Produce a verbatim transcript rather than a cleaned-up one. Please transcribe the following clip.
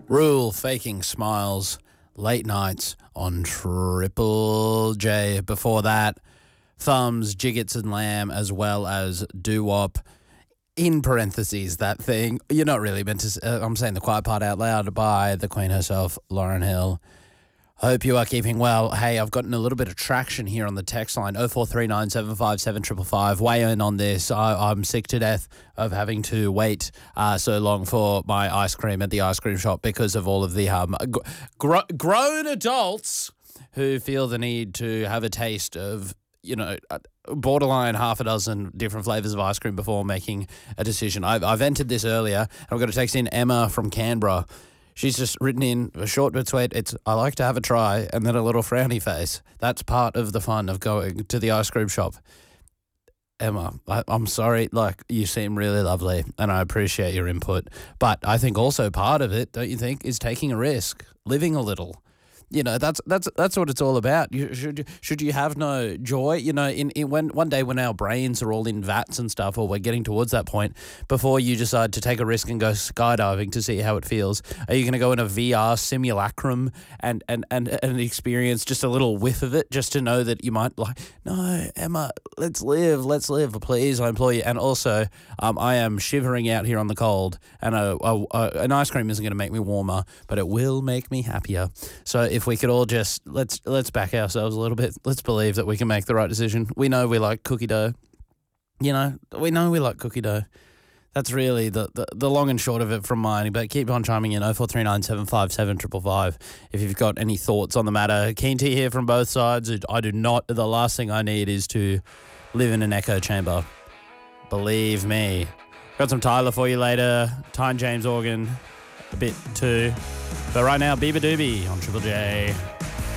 Rule faking smiles, late nights on Triple J. Before that, Thumbs, Jiggets and Lamb, as well as Doo-Wop. In parentheses, that thing. You're not really meant to... Uh, I'm saying the quiet part out loud by the Queen herself, Lauryn Hill. Hope you are keeping well. Hey, I've gotten a little bit of traction here on the text line, oh four three nine, seven five seven, five five five. Weigh in on this. I, I'm sick to death of having to wait uh, so long for my ice cream at the ice cream shop because of all of the um, gr- grown adults who feel the need to have a taste of, you know, borderline half a dozen different flavours of ice cream before making a decision. I've, I've entered this earlier. I've got a text in Emma from Canberra. She's just written in a short but sweet, it's, I like to have a try, and then a little frowny face. That's part of the fun of going to the ice cream shop. Emma, I, I'm sorry, like, you seem really lovely, and I appreciate your input. But I think also part of it, don't you think, is taking a risk, living a little. You know, that's that's that's what it's all about. You, should should you have no joy? You know, in, in when one day when our brains are all in vats and stuff, or we're getting towards that point, before you decide to take a risk and go skydiving to see how it feels, are you going to go in a V R simulacrum and and, and and experience just a little whiff of it, just to know that you might like, no, Emma, let's live, let's live, please, I implore you. And also, um, I am shivering out here on the cold, and a, a, a, an ice cream isn't going to make me warmer, but it will make me happier. So if we could all just, let's let's back ourselves a little bit. Let's believe that we can make the right decision. We know we like cookie dough. You know, we know we like cookie dough. That's really the, the, the long and short of it from mine. But keep on chiming in, oh four three nine, seven five seven, five five five if you've got any thoughts on the matter. Keen to hear from both sides. I do not, the last thing I need is to live in an echo chamber. Believe me. Got some Tyler for you later. Tyne James Organ, a bit too. But right now, Bieber Doobie on Triple J.